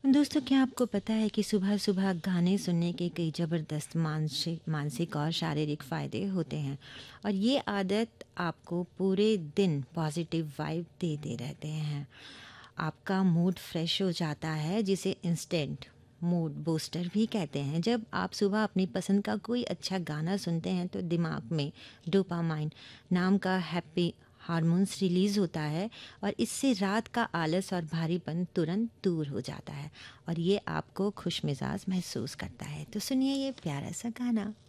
दोस्तों, क्या आपको पता है कि सुबह-सुबह गाने सुनने के कई ज़बरदस्त मानसिक मानसिक और शारीरिक फ़ायदे होते हैं और ये आदत आपको पूरे दिन पॉज़िटिव वाइब देते रहते हैं। आपका मूड फ्रेश हो जाता है जिसे इंस्टेंट मूड बूस्टर भी कहते हैं। जब आप सुबह अपनी पसंद का कोई अच्छा गाना सुनते हैं तो दिमाग में डोपामाइन नाम का हैप्पी हार्मोन्स रिलीज़ होता है और इससे रात का आलस और भारीपन तुरंत दूर हो जाता है और ये आपको खुशमिजाज महसूस करता है। तो सुनिए ये प्यारा सा गाना।